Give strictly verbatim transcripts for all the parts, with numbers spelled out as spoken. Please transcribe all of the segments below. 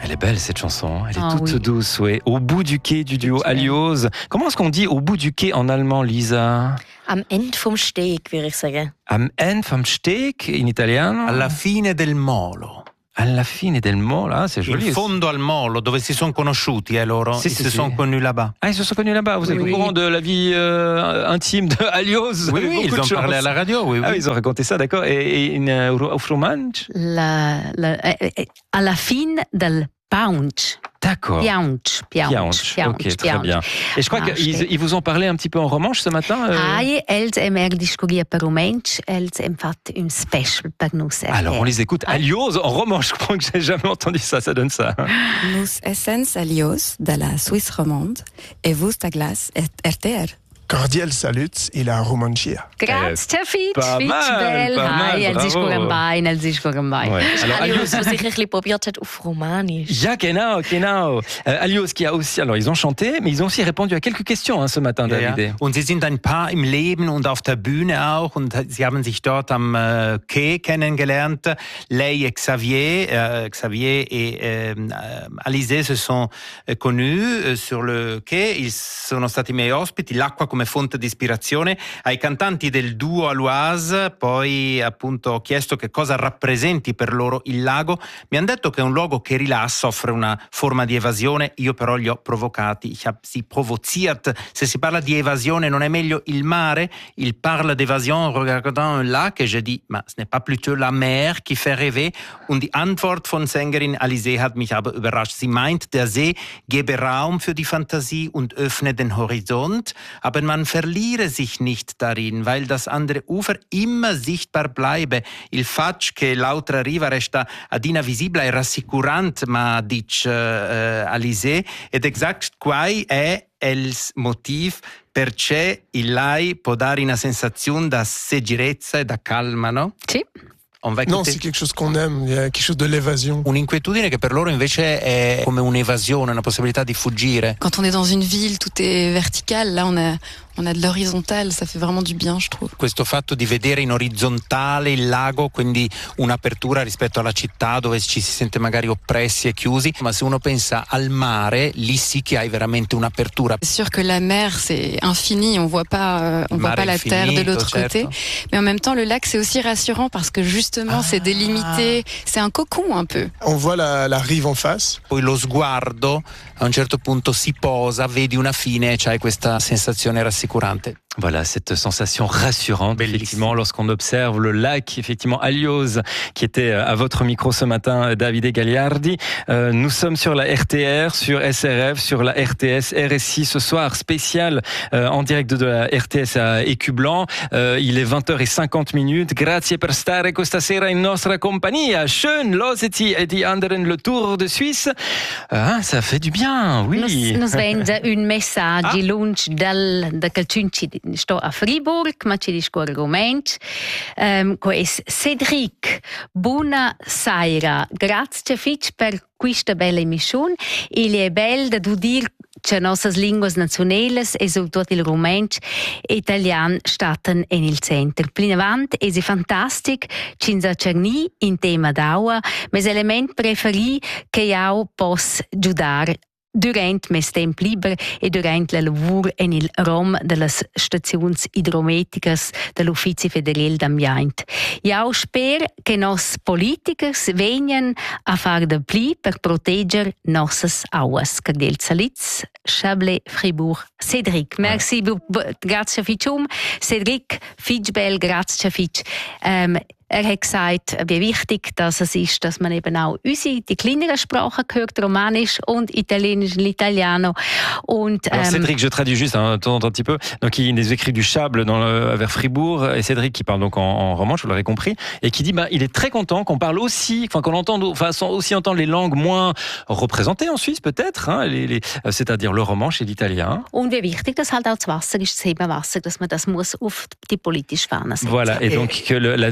Elle est belle cette chanson, elle est Ah, toute oui. douce, oui. Au bout du quai du duo Alios. Comment est-ce qu'on dit au bout du quai en allemand, Lisa? Am Ende vom Steg, würde ich sagen. Am Ende vom Steg in italiano? Alla fine del molo. Alla fine del molo, ah, c'est joli. In fondo al molo, dove si sono conosciuti, eh, loro. Sì, Ils sì, se sì. sont connus là-bas. Ah, ils se sont connus là-bas. Vous êtes Oui. au courant de la vie euh, intime de Alios? Oui, oui, ils ont parlé à la radio, oui, oui. Ah, ils ont raconté ça, d'accord. Et, et in, uh, auf Romansch? La, la, eh, eh, alla fine del Pounce. D'accord. Piaunch, Piaunch, Piaunch. Ok, très bien. Et je crois Ah, qu'ils je- ils vous ont parlé un petit peu en romanche ce matin. euh Ai, els hem er discuria per romensch, els hem fat un special per nus. Alors, on les écoute. Ah. Alios en romanche, je crois que j'ai jamais entendu ça. Ça donne ça. Nous essens Alios de la Suisse romande et vous à glace R T R. Cordial salut et la romancia. Grazie, Fitch, pas Fitch, mal, bel. pas mal, Hai, els is bravo. scoren bein, els is scoren bein. Ouais. Alors, Alios, Alios. was sicher ein bisschen probiert hat auf Romanisch. Ja, genau, genau. Euh, Alios qui a aussi, alors ils ont chanté, mais ils ont aussi répondu à quelques questions hein, ce matin, Ja, Davide. ja. Und sie sind ein Paar im Leben und auf der Bühne auch. Und sie haben sich dort am äh, Quai kennengelernt. Lei et Xavier, äh, Xavier et euh, Alizé se sont euh, connus euh, sur le quai. Ils sono stati miei ospiti. L'acqua come fonte di ispirazione. Ai cantanti del duo Aloise, poi appunto ho chiesto che cosa rappresenti per loro il lago. Mi hanno detto che è un luogo che rilassa, offre una forma di evasione. Io però li ho provocati. Ich hab sie provoziert. Se si parla di evasione, non è meglio il mare? Il parle d'évasion en regardant un lac. Et j'ai dit, ma ce n'est pas plutôt la mer qui fait rêver? Und die Antwort von Sängerin Alizé hat mich aber überrascht. Sie meint, der See gebe Raum für die Fantasie und öffne den Horizont, aber man verliere sich nicht darin, weil das andere Ufer immer sichtbar bleibe. Il fatto che l'altra riva resta ad invisibile è rassicurante, ma dice uh, Alizé, ed exact quai è il motivo perché il lei può dare una sensazione da sicurezza e da calma, no? Sì. On va Non, écouter. c'est quelque chose qu'on aime, il y a quelque chose de l'évasion. Un'inquietudine che per loro invece è come un'evasione, una possibilità di fuggire. Quand on est dans une ville, tout est vertical. Là, on a, on a de l'horizontal. Ça fait vraiment du bien, je trouve. Questo fatto di vedere in orizzontale il lago, quindi un'apertura rispetto alla città dove ci si sente magari oppressi e chiusi, ma se uno pensa al mare, lì sì che hai veramente un'apertura. C'est sûr que la mer, c'est infini. On voit pas, euh, on Le voit mare pas la infinito, terre de l'autre certo. côté. Mais en même temps, le lac, c'est aussi rassurant parce que justement, c'est délimité. C'est un cocon un peu. On voit la, la rive en face. Poi lo sguardo a un certo punto si posa, vedi una fine e c'hai questa sensazione rassicurante. Voilà, cette sensation rassurante, Bellissime. effectivement, lorsqu'on observe le lac, effectivement, Alios, qui était à votre micro ce matin, Davide Gagliardi. Euh, nous sommes sur la R T R, sur S R F, sur la R T S, R S I ce soir, spécial euh, en direct de la R T S à Écublanc. Euh, il est vingt heures cinquante minutes. Grazie per stare questa sera in nostra compagnia. Schön, loseti e die anderen le Tour de Suisse. Ah, ça fait du bien, oui. Nos, nos vende un messaggio Ah. lunch dal da Calciunci sto a Fribourg, ma ci discorre romensch. Um, es Cedric, buona sera. Grazie Fitch per questa bella emissione. Il è bel da du dir che nossas linguas nazionales e soprattutto il romensch italian statten in il centro. Plinavant è fantastic, cinza cerni in tema d'aua, mes element preferi che io posso giudare durant mes temp liber e durant la lavur en il rom de las staziuns hidrometricas dell'Ufficio Federal d'Ambient. Io spero che nos politikers vengan a far de pli per proteger nossas auas. Cardiel Salitz, Chablais, Fribourg, Cédric. Merci, bu- bu- grazie Fitchum. Cédric, Fitchbel, grazie Fitch. Um, Er hat gesagt, wie wichtig das es ist, dass man eben auch unsere, die kleineren Sprachen hört, Romanisch und Italienisch, l'italiano. Und, Alors ähm, Cédric, je traduis juste un, un petit peu. Donc il nous écrit du Chable dans le, vers Fribourg et Cédric qui parle donc en, en romanche, vous l'aurez compris, et qui dit bah il est très content qu'on parle aussi, enfin qu'on entende, enfin aussi entendre les langues moins représentées en Suisse peut-être, hein, les, les, c'est-à-dire le romanche et l'italien. und wie wichtig das halt auch das Wasser ist, das Hebenwasser, dass man das muss auf die politische Fahne setzen. Voilà, et donc que le, la, la thématique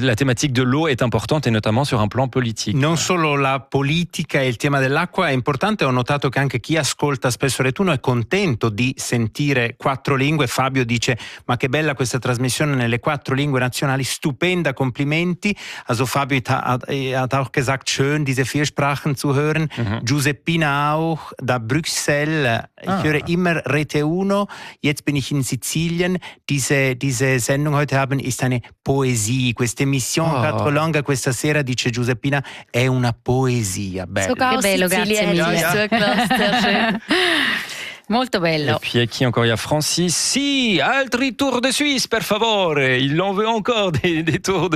thématique de l'eau est importante et notamment sur un plan politique. Non solo la politica e il tema dell'acqua è importante, ho notato che anche chi ascolta spesso Retuno è contento di sentire quattro lingue. Fabio dice: ma che bella questa trasmissione nelle quattro lingue nazionali, stupenda, complimenti. Also Fabio hat, hat auch gesagt, schön diese vier Sprachen zu hören. Mhm. Giuseppina auch, da Bruxelles, ich ah. höre immer Rete Uno, jetzt bin ich in Sizilien. Diese, diese Sendung heute haben ist eine Poesie, questa emissione oh. Quattro Langue questa sera, dice Giuseppina, è una poesia. Bello. Sogar che bello, grazie mille. Ja, ja. Molto bello. Et puis à qui encore? Il y a Francis. Si, altri tour de Suisse, per favore. Il en veut encore des, des tours de